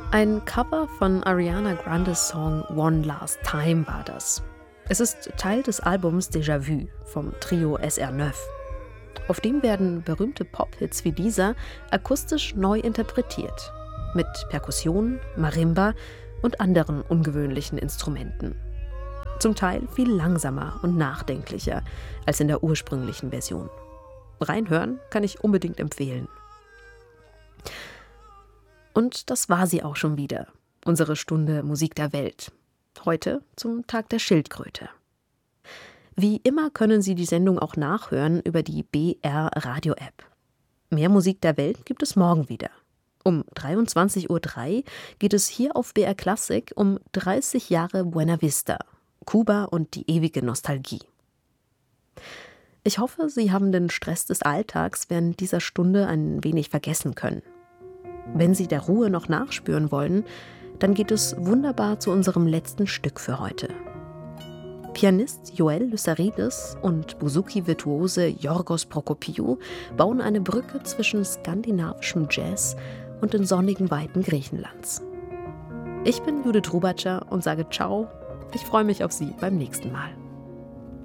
Ein Cover von Ariana Grandes Song One Last Time war das. Es ist Teil des Albums Déjà Vu vom Trio SR9. Auf dem werden berühmte Pop-Hits wie dieser akustisch neu interpretiert. Mit Perkussion, Marimba und anderen ungewöhnlichen Instrumenten. Zum Teil viel langsamer und nachdenklicher als in der ursprünglichen Version. Reinhören kann ich unbedingt empfehlen. Und das war sie auch schon wieder, unsere Stunde Musik der Welt. Heute zum Tag der Schildkröte. Wie immer können Sie die Sendung auch nachhören über die BR Radio App. Mehr Musik der Welt gibt es morgen wieder. Um 23:03 Uhr geht es hier auf BR Classic um 30 Jahre Buena Vista, Kuba und die ewige Nostalgie. Ich hoffe, Sie haben den Stress des Alltags während dieser Stunde ein wenig vergessen können. Wenn Sie der Ruhe noch nachspüren wollen, dann geht es wunderbar zu unserem letzten Stück für heute. Pianist Joel Lysarides und Bouzouki-Virtuose Yorgos Prokopiou bauen eine Brücke zwischen skandinavischem Jazz und den sonnigen Weiten Griechenlands. Ich bin Judith Rubatscher und sage Ciao. Ich freue mich auf Sie beim nächsten Mal.